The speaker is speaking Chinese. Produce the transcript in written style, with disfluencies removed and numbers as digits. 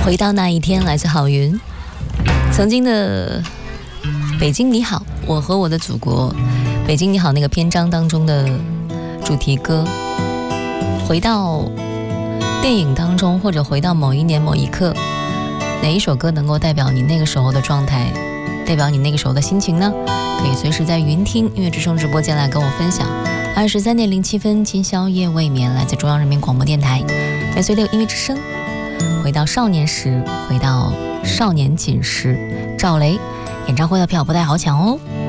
回到那一天，来自郝云。曾经的北京你好，我和我的祖国，北京你好那个篇章当中的主题歌，回到电影当中，或者回到某一年某一刻，哪一首歌能够代表你那个时候的状态，代表你那个时候的心情呢？可以随时在云听音乐之声直播间来跟我分享。23:07，今宵夜未眠，来自中央人民广播电台，跟随这个音乐之声，回到少年时，回到少年锦时，赵雷演唱会的票不太好抢哦。